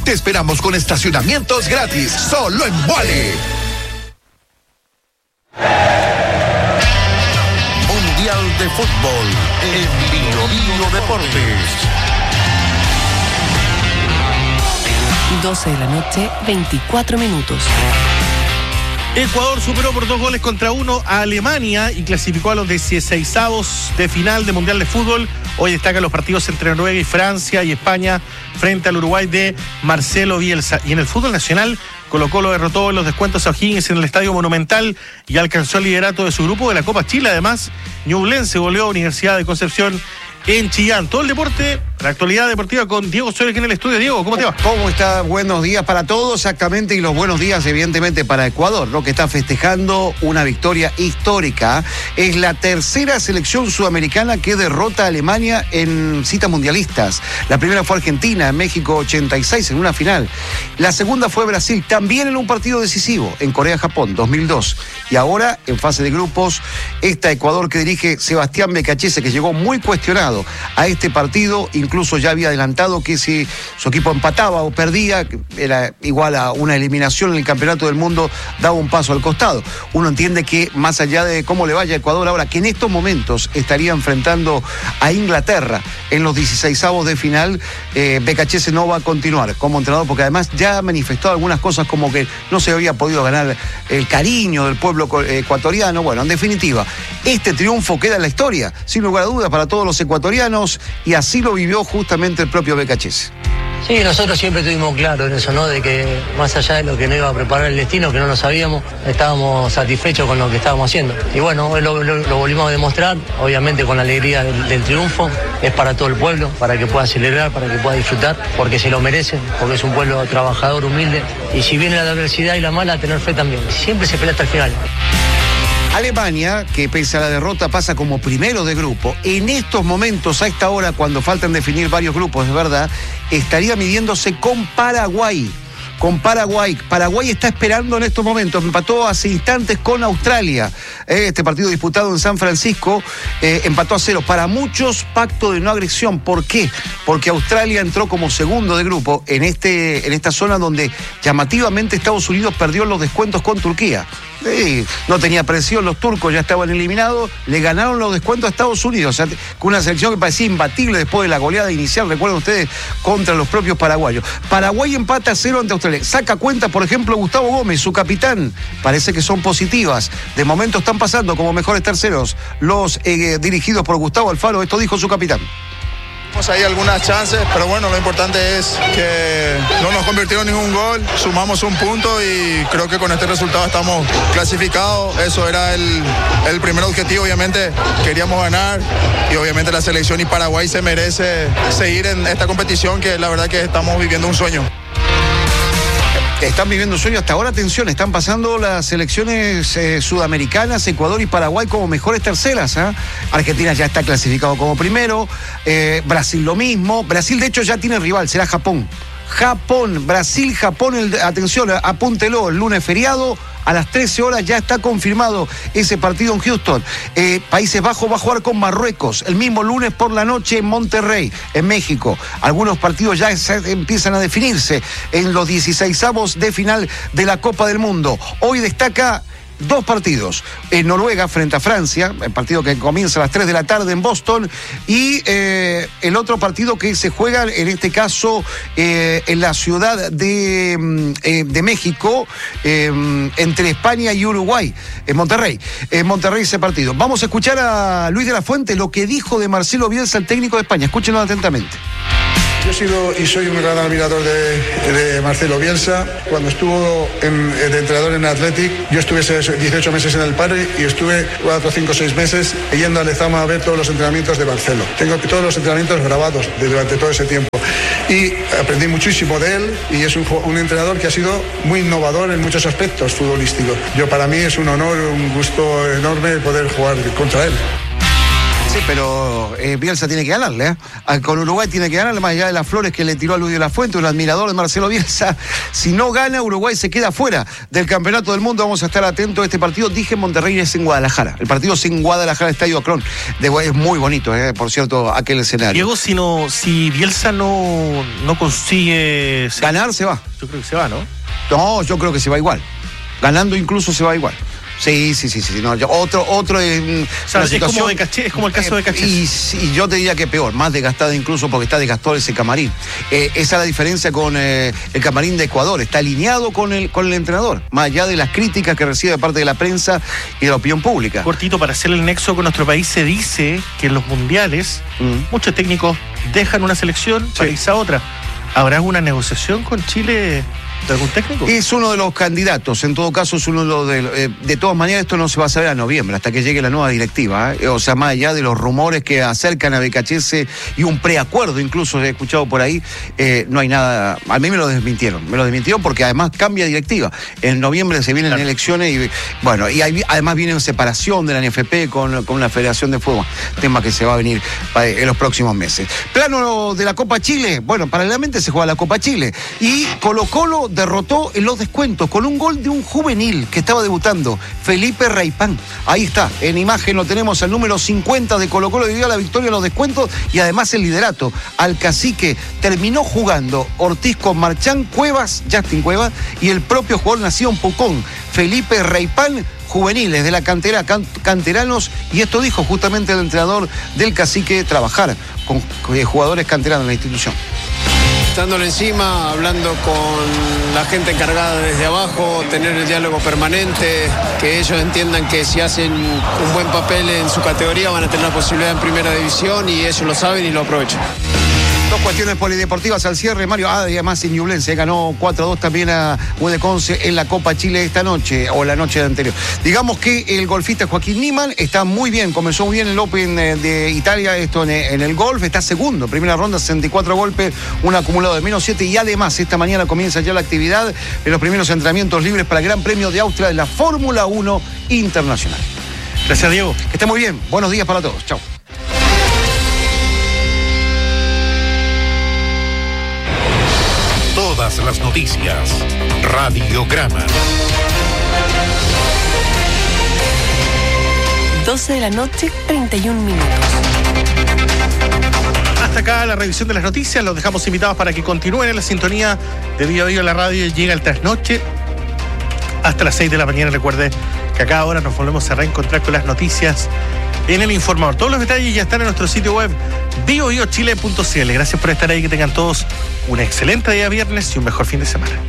Te esperamos con estacionamientos gratis, solo en Vuale. Mundial de Fútbol en Bio Deportes. 12 de la noche, 24 minutos. Ecuador superó por 2-1 a Alemania y clasificó a los 16avos de final de Mundial de Fútbol. Hoy destacan los partidos entre Noruega y Francia y España frente al Uruguay de Marcelo Bielsa. Y en el fútbol nacional, Colo-Colo derrotó en los descuentos a O'Higgins en el Estadio Monumental y alcanzó el liderato de su grupo de la Copa Chile. Además, Ñublense goleó a Universidad de Concepción en Chillán. Todo el deporte, la actualidad deportiva con Diego Soler aquí en el estudio. Diego, ¿cómo te va? ¿Cómo está? Buenos días para todos, exactamente, y los buenos días evidentemente para Ecuador, ¿no? Que está festejando una victoria histórica. Es la tercera selección sudamericana que derrota a Alemania en citas mundialistas. La primera fue Argentina, en México 86, en una final. La segunda fue Brasil, también en un partido decisivo, en Corea-Japón, 2002. Y ahora, en fase de grupos, está Ecuador que dirige Sebastián Becachese, que llegó muy cuestionado a este partido, incluso ya había adelantado que si su equipo empataba o perdía, era igual a una eliminación en el Campeonato del Mundo, daba un paso al costado. Uno entiende que más allá de cómo le vaya a Ecuador ahora, que en estos momentos estaría enfrentando a Inglaterra en los 16avos de final, Becachese no va a continuar como entrenador, porque además ya ha manifestado algunas cosas como que no se había podido ganar el cariño del pueblo ecuatoriano. Bueno, en definitiva, este triunfo queda en la historia, sin lugar a dudas, para todos los ecuatorianos, y así lo vivió justamente el propio Becachese. Sí, nosotros siempre estuvimos claros en eso, ¿no? De que más allá de lo que nos iba a preparar el destino, que no lo sabíamos, estábamos satisfechos con lo que estábamos haciendo. Y bueno, hoy lo volvimos a demostrar, obviamente con la alegría del triunfo. Es para todo el pueblo, para que pueda celebrar, para que pueda disfrutar, porque se lo merecen, porque es un pueblo trabajador, humilde. Y si viene la adversidad y la mala, tener fe también. Siempre se pelea hasta el final. Alemania, que pese a la derrota pasa como primero de grupo, en estos momentos, a esta hora, cuando faltan definir varios grupos, es verdad, estaría midiéndose con Paraguay. Paraguay está esperando en estos momentos, empató hace instantes con Australia. Este partido disputado en San Francisco, empató a 0. Para muchos, pacto de no agresión. ¿Por qué? Porque Australia entró como segundo de grupo en esta zona donde llamativamente Estados Unidos perdió los descuentos con Turquía. No tenía presión, los turcos ya estaban eliminados, le ganaron los descuentos a Estados Unidos, o sea, con una selección que parecía imbatible después de la goleada inicial, recuerden ustedes, contra los propios paraguayos. Paraguay empata a 0 ante Australia. Saca cuenta, por ejemplo, Gustavo Gómez, su capitán. Parece que son positivas. De momento están pasando como mejores terceros los dirigidos por Gustavo Alfaro. Esto dijo su capitán. Tenemos ahí algunas chances, pero bueno, lo importante es que no nos convirtieron en ningún gol, sumamos un punto y creo que con este resultado estamos clasificados. Eso era el primer objetivo, obviamente queríamos ganar y obviamente la selección y Paraguay se merece seguir en esta competición, que la verdad que estamos viviendo un sueño. Están viviendo un sueño hasta ahora, atención, están pasando las selecciones sudamericanas, Ecuador y Paraguay como mejores terceras. Argentina ya está clasificado como primero, Brasil lo mismo, Brasil de hecho ya tiene rival, será Japón. Brasil, Japón, atención, apúntelo, el lunes feriado, a las 13 horas ya está confirmado ese partido en Houston. Países Bajos va a jugar con Marruecos el mismo lunes por la noche en Monterrey, en México. Algunos partidos ya empiezan a definirse en los 16avos de final de la Copa del Mundo. Hoy destaca dos partidos, en Noruega frente a Francia, el partido que comienza a las 3 de la tarde en Boston, y el otro partido que se juega, en este caso, en la ciudad de México, entre España y Uruguay, en Monterrey ese partido. Vamos a escuchar a Luis de la Fuente, lo que dijo de Marcelo Bielsa, el técnico de España. Escúchenlo atentamente. Yo he sido y soy un gran admirador de Marcelo Bielsa. Cuando estuvo de entrenador en Athletic, yo estuve 18 meses en el Padre y estuve 4, 5, 6 meses yendo a Lezama a ver todos los entrenamientos de Marcelo. Tengo todos los entrenamientos grabados durante todo ese tiempo. Y aprendí muchísimo de él y es un entrenador que ha sido muy innovador en muchos aspectos futbolísticos. Para mí es un honor, un gusto enorme poder jugar contra él. Sí, pero Bielsa tiene que ganarle, ¿eh? Con Uruguay tiene que ganarle, más allá de las flores que le tiró a Luis de la Fuente, un admirador de Marcelo Bielsa. Si no gana, Uruguay se queda fuera del Campeonato del Mundo. Vamos a estar atentos a este partido. Dije Monterrey es en Guadalajara. El partido es en Guadalajara, Estadio Akron. Es muy bonito, por cierto, aquel escenario. Diego, si Bielsa no consigue ganar, se va. Yo creo que se va, ¿no? No, yo creo que se va igual. Ganando incluso se va igual. Sí. No, otro o sea, es como el caso de Caché. Y yo te diría que peor, más desgastada incluso porque está desgastado ese camarín. Esa es la diferencia con el camarín de Ecuador. Está alineado con el entrenador, más allá de las críticas que recibe de parte de la prensa y de la opinión pública. Cortito, para hacer el nexo con nuestro país, se dice que en los mundiales muchos técnicos dejan una selección para irse a otra. ¿Habrá una negociación con Chile de algún técnico? Es uno de los candidatos, en todo caso es uno de todas maneras esto no se va a saber a noviembre, hasta que llegue la nueva directiva, O sea, más allá de los rumores que acercan a BKHS y un preacuerdo, incluso he escuchado por ahí, no hay nada. A mí me lo desmintieron porque además cambia directiva. En noviembre se vienen elecciones y bueno, y además viene separación de la NFP con la Federación de Fútbol, tema que se va a venir en los próximos meses. Plano de la Copa Chile, bueno, paralelamente se juega la Copa Chile y Colo-Colo derrotó en los descuentos con un gol de un juvenil que estaba debutando, Felipe Reipán. Ahí está, en imagen lo tenemos, al número 50 de Colo-Colo, que dio la victoria en los descuentos y además el liderato. Al Cacique terminó jugando Ortiz con Marchán, Cuevas, Justin Cuevas, y el propio jugador nacido en Pucón, Felipe Reipán, juveniles de la cantera, canteranos, y esto dijo justamente el entrenador del Cacique, trabajar con jugadores canteranos en la institución. Estándole encima, hablando con la gente encargada desde abajo, tener el diálogo permanente, que ellos entiendan que si hacen un buen papel en su categoría van a tener la posibilidad en primera división y ellos lo saben y lo aprovechan. Dos cuestiones polideportivas al cierre, Mario. Además, en Ñublense ganó 4-2 también a Huedeconce en la Copa Chile esta noche, o la noche anterior. Digamos que el golfista Joaquín Niemann está muy bien, comenzó muy bien el Open de Italia, esto en el golf, está segundo, primera ronda, 64 golpes, un acumulado de -7, y además esta mañana comienza ya la actividad en los primeros entrenamientos libres para el Gran Premio de Austria de la Fórmula 1 Internacional. Gracias, Diego. Que esté muy bien. Buenos días para todos. Chao. Todas las noticias. Radiograma. 12 de la noche, 31 minutos. Hasta acá la revisión de las noticias. Los dejamos invitados para que continúen en la sintonía de Día a Día en la radio. Llega el trasnoche hasta las 6 de la mañana. Recuerde que a cada hora nos volvemos a reencontrar con las noticias en El Informador. Todos los detalles ya están en nuestro sitio web biobiochile.cl. Gracias por estar ahí, que tengan todos un excelente día viernes y un mejor fin de semana.